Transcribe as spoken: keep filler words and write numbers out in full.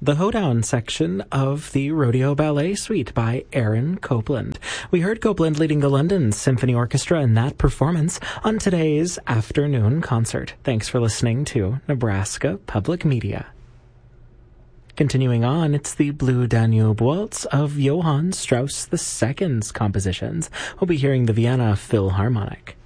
the Hoedown section of the Rodeo Ballet Suite by Aaron Copland. We heard Copland leading the London Symphony Orchestra in that performance on today's afternoon concert. Thanks for listening to Nebraska Public Media. Continuing on, it's the Blue Danube Waltz of Johann Strauss the Second's compositions. We'll be hearing the Vienna Philharmonic.